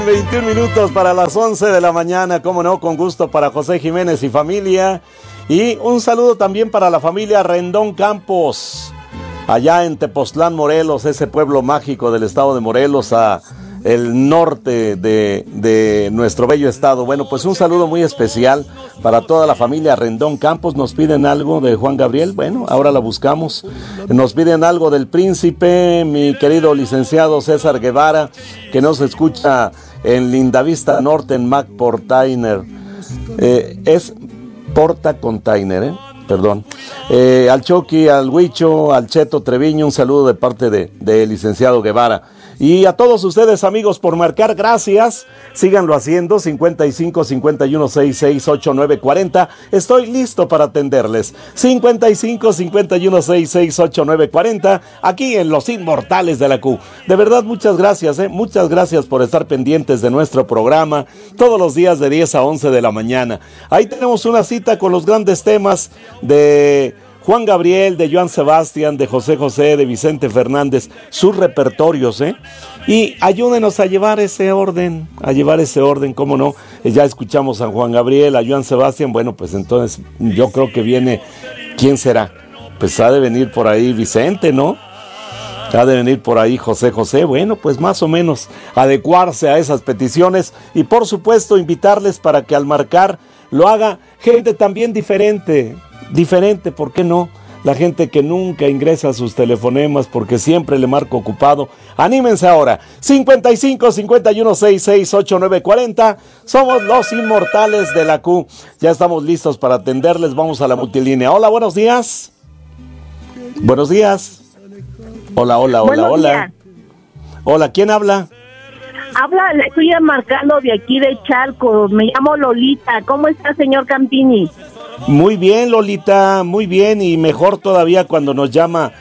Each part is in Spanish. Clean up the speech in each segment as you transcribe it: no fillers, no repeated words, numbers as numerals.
21 minutos para las 11 de la mañana, cómo no, con gusto para José Jiménez y familia. Y un saludo también para la familia Rendón Campos, allá en Tepoztlán, Morelos, ese pueblo mágico del estado de Morelos, a el norte de nuestro bello estado. Bueno, pues un saludo muy especial para toda la familia Rendón Campos. Nos piden algo de Juan Gabriel, bueno, ahora la buscamos. Nos piden algo del Príncipe, mi querido licenciado César Guevara, que nos escucha en Lindavista Norte, en Mac Portainer. Es Porta Container, perdón. Al Chucky, al Huicho, al Cheto Treviño, un saludo de parte de licenciado Guevara. Y a todos ustedes, amigos, por marcar, gracias. Síganlo haciendo, 55 51 66 89 40. Estoy listo para atenderles. 55 51 66 89 40, aquí en Los Inmortales de la Q. De verdad, muchas gracias, muchas gracias por estar pendientes de nuestro programa todos los días de 10 a 11 de la mañana. Ahí tenemos una cita con los grandes temas de Juan Gabriel, de Joan Sebastián, de José José, de Vicente Fernández, sus repertorios, y ayúdenos a llevar ese orden, cómo no. Ya escuchamos a Juan Gabriel, a Joan Sebastián, bueno, pues entonces yo creo que viene, ¿quién será? Pues ha de venir por ahí Vicente, ¿no? Ha de venir por ahí José José, bueno, pues más o menos adecuarse a esas peticiones y por supuesto invitarles para que al marcar lo haga gente también diferente, ¿por qué no? La gente que nunca ingresa sus telefonemas porque siempre le marco ocupado. Anímense ahora, 55 51 66 89 40. Somos Los Inmortales de la Q. Ya estamos listos para atenderles, vamos a la multilínea. Hola, buenos días. Buenos días. Hola. Hola, ¿quién habla? Le estoy marcando de aquí de Chalco, me llamo Lolita. ¿Cómo está, señor Campini? Muy bien, Lolita, muy bien, y mejor todavía cuando nos llama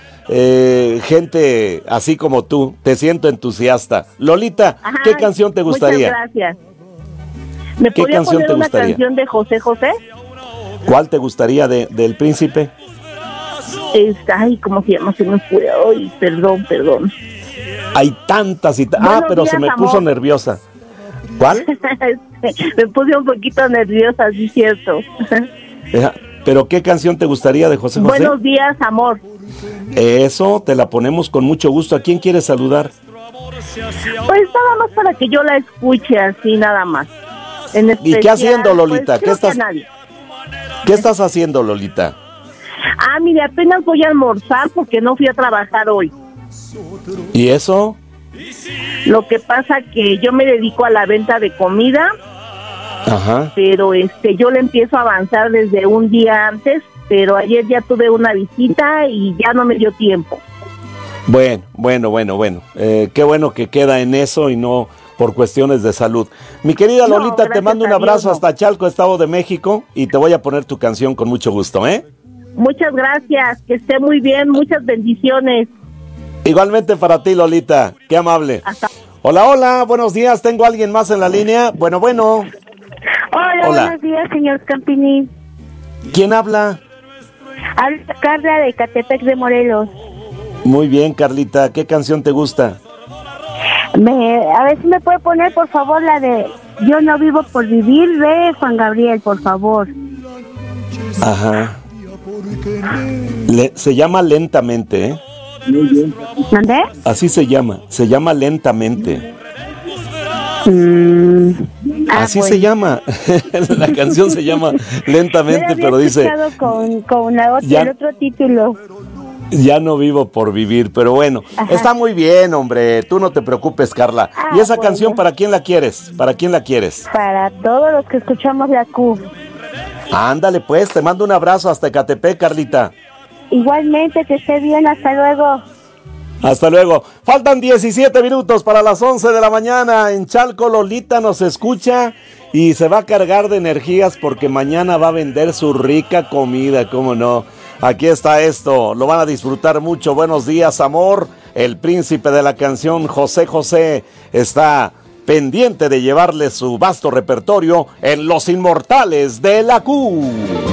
gente así como tú. Te siento entusiasta. Lolita, ajá, ¿qué canción te gustaría? Muchas gracias. ¿Me podría poner una canción de José José? ¿Cuál te gustaría del Príncipe? Ay, ¿cómo se llama? Se me fue. Ay, perdón. Hay tantas y pero días, se me puso amor. Nerviosa. ¿Cuál? Me puse un poquito nerviosa, sí, cierto. ¿Pero qué canción te gustaría de José José? Buenos días, amor. Eso, te la ponemos con mucho gusto. ¿A quién quieres saludar? Pues nada más para que yo la escuche así, nada más. ¿Y qué haciendo, Lolita? Pues, ¿Qué estás haciendo, Lolita? Mire, apenas voy a almorzar porque no fui a trabajar hoy. ¿Y eso? Lo que pasa que yo me dedico a la venta de comida. Ajá. Pero yo le empiezo a avanzar desde un día antes, pero ayer ya tuve una visita y ya no me dio tiempo. Bueno. Qué bueno que queda en eso y no por cuestiones de salud. Mi querida Lolita, te mando un abrazo hasta Chalco, Estado de México, y te voy a poner tu canción con mucho gusto, Muchas gracias, que esté muy bien, muchas bendiciones. Igualmente para ti, Lolita, qué amable. Hola, buenos días, ¿tengo a alguien más en la línea? Bueno. Hola, buenos días, señor Campini. ¿Quién habla? Habla Carla de Catepec de Morelos. Muy bien, Carlita, ¿qué canción te gusta? A ver si me puede poner, por favor, la de Yo no vivo por vivir, de Juan Gabriel, por favor. Ajá. Se llama Lentamente, ¿Dónde? Así se llama Lentamente. Así se llama. La canción se llama Lentamente, pero dice con la otra, el otro título. Ya no vivo por vivir, pero bueno, ajá, está muy bien, hombre, tú no te preocupes, Carla. ¿Y esa canción para quién la quieres? Para todos los que escuchamos la Q. Ándale, pues, te mando un abrazo hasta Ecatepec, Carlita. Igualmente, que esté bien, hasta luego. Hasta luego. Faltan 17 minutos para las 11 de la mañana. En Chalco, Lolita nos escucha y se va a cargar de energías porque mañana va a vender su rica comida, ¿cómo no? Aquí está esto, lo van a disfrutar mucho. Buenos días, amor. El príncipe de la canción, José José, está pendiente de llevarle su vasto repertorio en Los Inmortales de la Q.